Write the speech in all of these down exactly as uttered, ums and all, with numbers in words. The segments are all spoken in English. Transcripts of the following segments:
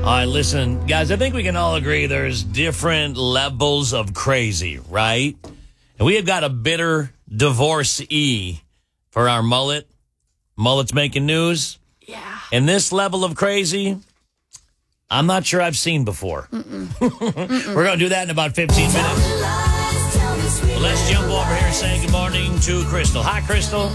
right, listen, guys, I think we can all agree there's different levels of crazy, right? And we have got a bitter divorcee for our mullet. Mullet's making news. Yeah. And this level of crazy, I'm not sure I've seen before. Mm-mm. Mm-mm. We're going to do that in about fifteen minutes. Well, let's jump over here and say good morning to Crystal. Hi, Crystal.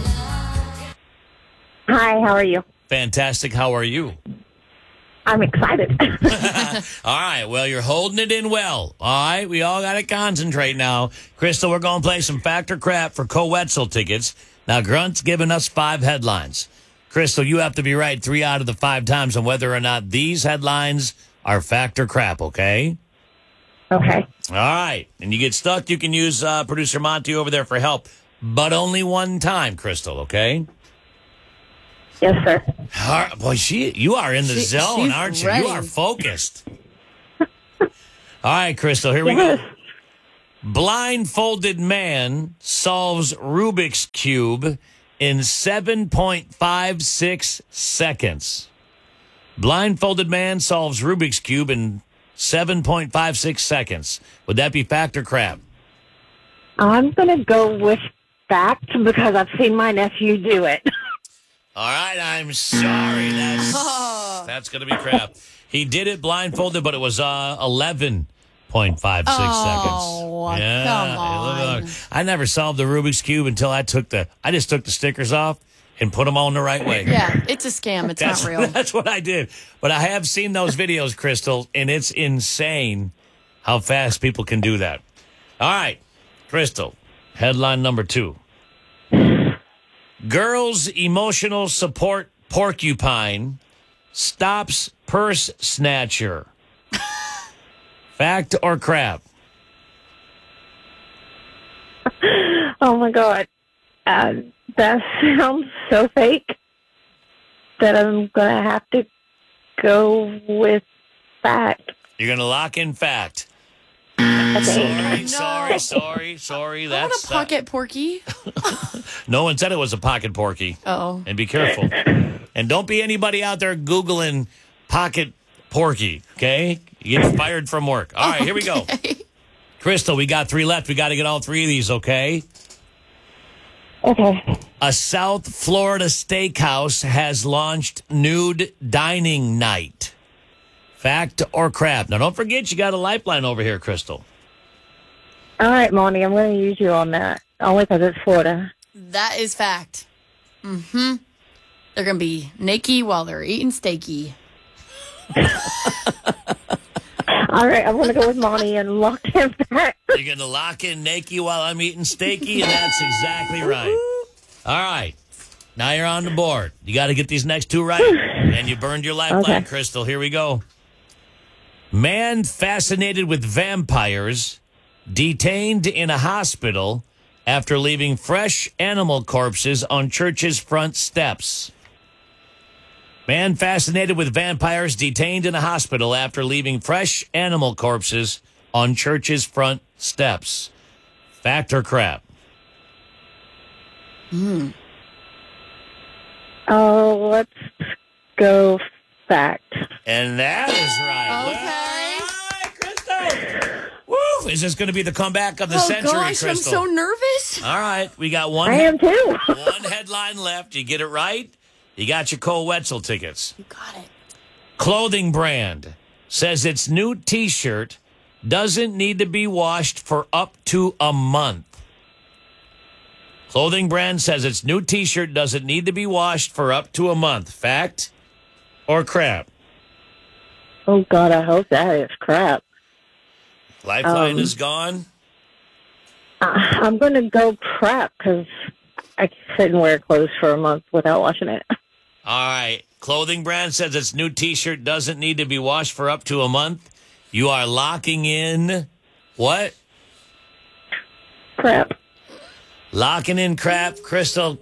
Hi, how are you? Fantastic. How are you? I'm excited. All right. Well, you're holding it in well. All right. We all got to concentrate now. Crystal, we're going to play some fact or crap for Co-Wetzel tickets. Now, Grunt's giving us five headlines. Crystal, you have to be right three out of the five times on whether or not these headlines are fact or crap, okay? Okay. All right. And you get stuck, you can use uh, producer Monty over there for help, but only one time, Crystal, okay? Yes, sir. All right. Boy, she, you are in the She- zone, she's aren't you? ready. You are focused. All right, Crystal, here we Yes. go. Blindfolded man solves Rubik's Cube in seven point five six seconds. Blindfolded man solves Rubik's Cube in seven point five six seconds. Would that be fact or crap? I'm going to go with fact because I've seen my nephew do it. All right, I'm sorry. That's Oh. that's going to be crap. He did it blindfolded, but it was uh, eleven point five six Oh, seconds. Yeah, come look, on. look. I never solved the Rubik's Cube until I took the, I just took the stickers off and put them on the right way. Yeah, it's a scam. It's That's, not real. that's what I did. But I have seen those videos, Crystal, and it's insane how fast people can do that. All right, Crystal, headline number two. Girls' emotional support porcupine stops purse snatcher. Fact or crap? Oh, my God. Uh, that sounds so fake that I'm going to have to go with fact. You're going to lock in fact. I think. Sorry, No. sorry, sorry, sorry. I want That's a pocket porky. no one said it was a pocket porky. Oh. And be careful. And don't be anybody out there Googling pocket porky, okay? You get fired from work. All right, here we go. Crystal, we got three left. We got to get all three of these, okay? Okay. A South Florida steakhouse has launched nude dining night. Fact or crap? Now, don't forget you got a lifeline over here, Crystal. All right, Monty, I'm going to use you on that. Only because it's Florida. That is fact. Mm-hmm. They're going to be naked while they're eating steaky. All right, I'm going to go with Monty and lock him back. You're going to lock in naked while I'm eating steaky, and that's exactly right. All right. Now you're on the board. You got to get these next two right. And you burned your lifeline, Okay. Crystal. Here we go. Man fascinated with vampires detained in a hospital after leaving fresh animal corpses on church's front steps. Man fascinated with vampires detained in a hospital after leaving fresh animal corpses on church's front steps. Fact or crap? Hmm. Oh, let's go fact. And that is right. Okay. All right, Crystal. Woo! Is this going to be the comeback of the Oh, century, gosh, I'm Crystal? so nervous. All right, we got one. I am too. One headline left. You get it right, you got your Co-Wetzel tickets. You got it. Clothing brand says its new T-shirt doesn't need to be washed for up to a month. Clothing brand says its new T-shirt doesn't need to be washed for up to a month. Fact or crap? Oh, God, I hope that is crap. Lifeline Um, is gone. Uh, I'm going to go crap because I couldn't wear clothes for a month without washing it. All right. Clothing brand says its new T-shirt doesn't need to be washed for up to a month. You are locking in what? Crap. Locking in crap, Crystal.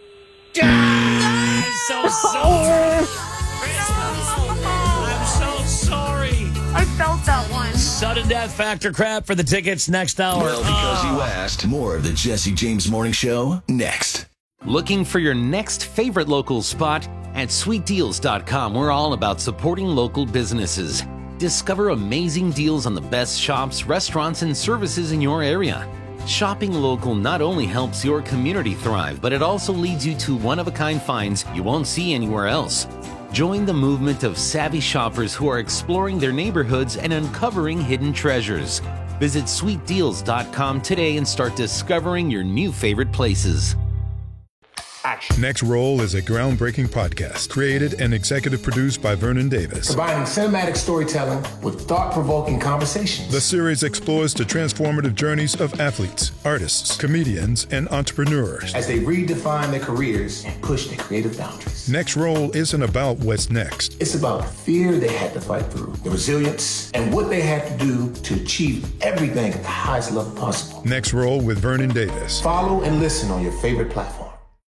I'm so sorry. Crystal, I'm so sorry. I felt that one. Sudden death factor crap for the tickets next hour. Well, because you asked. More of the Jesse James Morning Show next. Looking for your next favorite local spot At sweet deals dot com, we're all about supporting local businesses. Discover amazing deals on the best shops, restaurants, and services in your area. Shopping local not only helps your community thrive, but it also leads you to one-of-a-kind finds you won't see anywhere else. Join the movement of savvy shoppers who are exploring their neighborhoods and uncovering hidden treasures. Visit sweet deals dot com today and start discovering your new favorite places. Action. Next Roll is a groundbreaking podcast created and executive produced by Vernon Davis. Combining cinematic storytelling with thought-provoking conversations. The series explores the transformative journeys of athletes, artists, comedians, and entrepreneurs as they redefine their careers and push their creative boundaries. Next Roll isn't about what's next. It's about the fear they had to fight through, the resilience, and what they had to do to achieve everything at the highest level possible. Next Roll with Vernon Davis. Follow and listen on your favorite platform.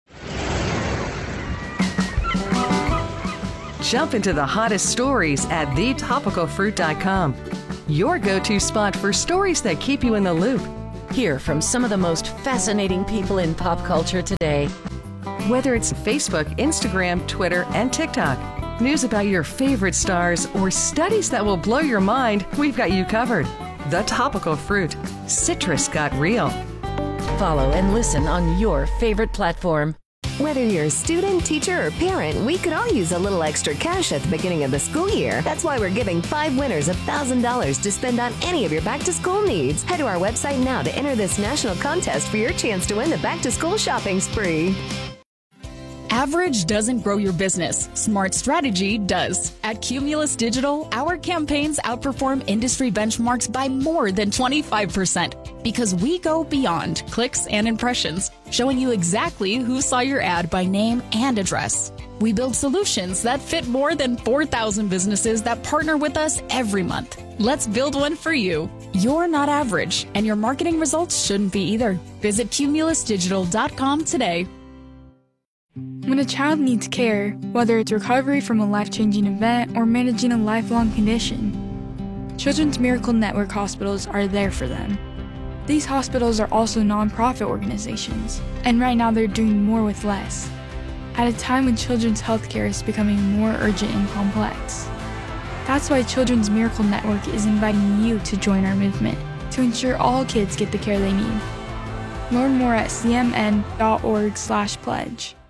Jump into the hottest stories at the topical fruit dot com. Your go-to spot for stories that keep you in the loop. Hear from some of the most fascinating people in pop culture today. Whether it's Facebook, Instagram, Twitter, and TikTok, news about your favorite stars, or studies that will blow your mind, we've got you covered. The Topical Fruit. Citrus got real. Follow and listen on your favorite platform. Whether you're a student, teacher, or parent, we could all use a little extra cash at the beginning of the school year. That's why we're giving five winners one thousand dollars to spend on any of your back-to-school needs. Head to our website now to enter this national contest for your chance to win the back-to-school shopping spree. Average doesn't grow your business. Smart strategy does. At Cumulus Digital, our campaigns outperform industry benchmarks by more than twenty-five percent because we go beyond clicks and impressions, showing you exactly who saw your ad by name and address. We build solutions that fit more than four thousand businesses that partner with us every month. Let's build one for you. You're not average, and your marketing results shouldn't be either. Visit cumulus digital dot com today. When a child needs care, whether it's recovery from a life-changing event or managing a lifelong condition, Children's Miracle Network hospitals are there for them. These hospitals are also nonprofit organizations, and right now they're doing more with less, at a time when children's healthcare is becoming more urgent and complex. That's why Children's Miracle Network is inviting you to join our movement to ensure all kids get the care they need. Learn more at c m n dot org slash pledge.